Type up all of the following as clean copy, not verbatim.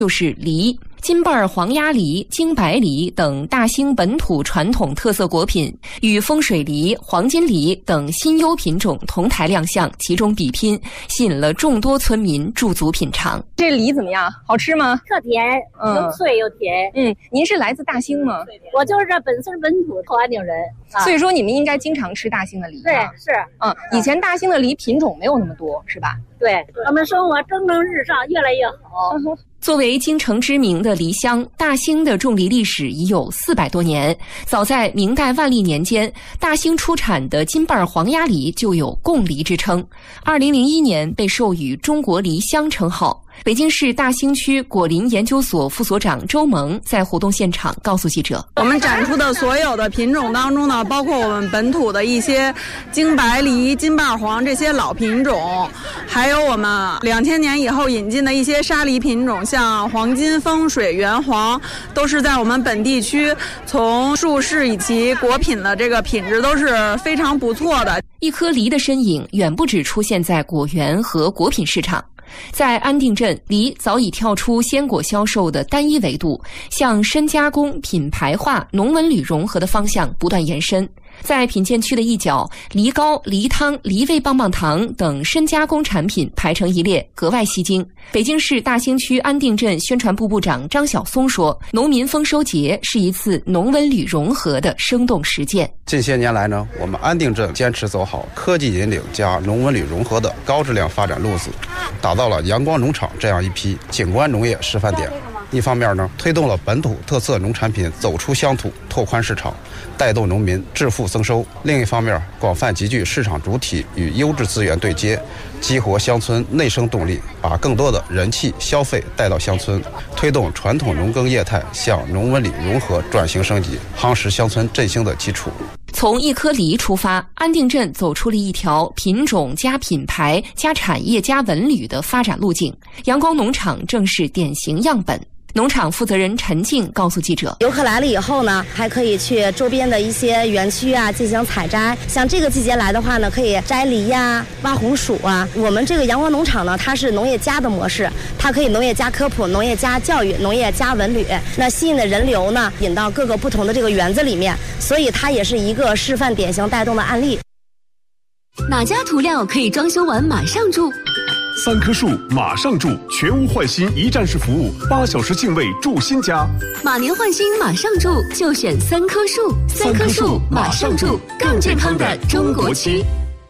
就是梨。金瓣黄鸭梨、京白梨等大兴本土传统特色果品与风水梨、黄金梨等新优品种同台亮相，其中比拼，吸引了众多村民驻足品尝。这梨怎么样？好吃吗？ 特甜，又脆又甜。 您是来自大兴吗？ 我就是这本村本土安定人， 所以说你们应该经常吃大兴的梨。 对，是。 以前大兴的梨品种没有那么多，是吧？ 对，我们生活蒸蒸日上，越来越好。 作为京城知名的梨乡，大兴的种梨历史已有400多年。早在明代万历年间，大兴出产的金瓣黄鸭梨就有贡梨之称。2001年被授予中国梨乡称号。北京市大兴区果林研究所副所长周萌在活动现场告诉记者， 我们展出的所有的品种当中呢，包括我们本土的一些京白梨、金瓣黄这些老品种，还有我们2000年以后引进的一些沙梨品种，像黄金、风水、圆黄，都是在我们本地区从树势以及果品的这个品质都是非常不错的。 一颗梨的身影远不止出现在果园和果品市场。在安定镇，梨早已跳出鲜果销售的单一维度，向深加工、品牌化、农文旅融合的方向不断延伸。在品鉴区的一角，梨膏、梨汤、梨味棒棒糖等深加工产品排成一列，格外吸睛。北京市大兴区安定镇宣传部部长张晓松说，农民丰收节是一次农文旅融合的生动实践。 近些年来呢，我们安定镇坚持走好科技引领加农文旅融合的高质量发展路子，打造了阳光农场这样一批景观农业示范点。一方面呢，推动了本土特色农产品走出乡土，拓宽市场，带动农民致富增收；另一方面，广泛集聚市场主体与优质资源对接，激活乡村内生动力，把更多的人气消费带到乡村，推动传统农耕业态向农文旅融合转型升级，夯实乡村振兴的基础。 从一颗梨出发，安定镇走出了一条品种加品牌加产业加文旅的发展路径。阳光农场正是典型样本。农场负责人陈静告诉记者， 游客来了以后呢，还可以去周边的一些园区啊进行采摘。像这个季节来的话呢，可以摘梨呀、挖红薯啊。我们这个阳光农场呢，它是农业加的模式，它可以农业加科普、农业加教育、农业加文旅。那吸引的人流呢，引到各个不同的这个园子里面，所以它也是一个示范典型带动的案例。 哪家涂料可以装修完马上住 ？3棵树马上住，全屋换新一站式服务，8小时净位住新家。 马年换新马上住，就选3棵树。3棵树马上住，更健康的中国区。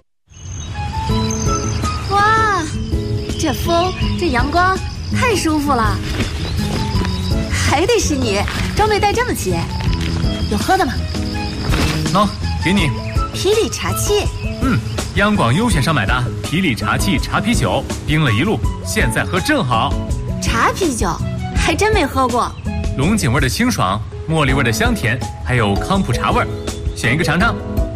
哇，这风，这阳光，太舒服了。还得是你，装备带这么齐。有喝的吗？ 喏，给你。 啤酒茶器。 央广优选上买的啤酒茶器茶啤酒，冰了一路，现在喝正好。 茶啤酒还真没喝过。 龙井味的清爽，茉莉味的香甜，还有康普茶味，选一个尝尝。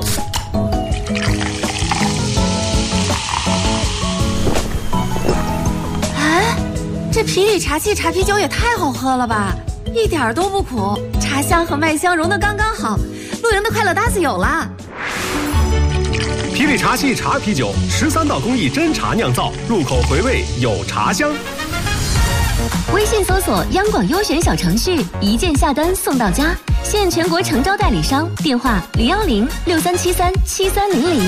哎，这啤酒茶器茶啤酒也太好喝了吧，一点都不苦，茶香和麦香融得刚刚好，露营的快乐搭子有了。 啤酒茶器茶啤酒，13道工艺真茶酿造，入口回味有茶香。 微信搜索央广优选小程序，一键下单送到家，现全国诚招代理商，电话010-6373-7300。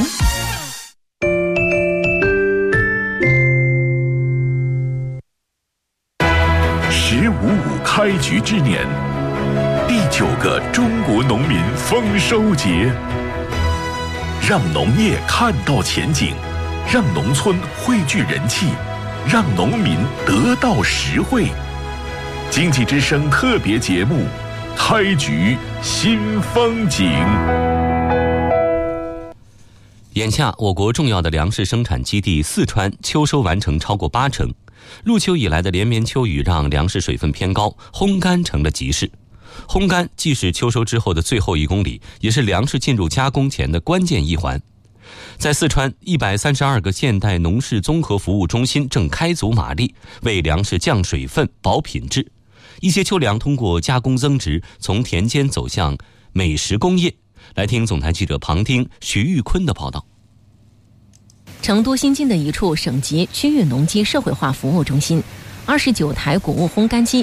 15.5开局之年，第9个中国农民丰收节。让农业看到前景，让农村汇聚人气，让农民得到实惠。经济之声特别节目，开局新风景。 眼下，我国重要的粮食生产基地四川秋收完成超过80%。入秋以来的连绵秋雨让粮食水分偏高，烘干成了急事。烘干既是秋收之后的最后1公里，也是粮食进入加工前的关键一环。在四川132个现代农事综合服务中心正开足马力，为粮食降水分、保品质。一些秋粮通过加工增值，从田间走向美食工业。来听总台记者庞丁、徐玉坤的报道。 成都新建的一处省级区域农机社会化服务中心，29台谷物烘干机